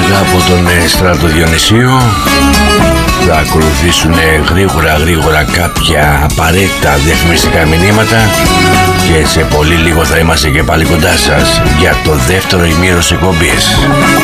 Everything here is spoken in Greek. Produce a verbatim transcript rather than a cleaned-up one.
μετά από τον Στράτο Διονυσίου θα ακολουθήσουν γρήγορα γρήγορα κάποια απαραίτητα διαφημιστικά μηνύματα και σε πολύ λίγο θα είμαστε και πάλι κοντά σας για το δεύτερο ημίρο εκπομπής.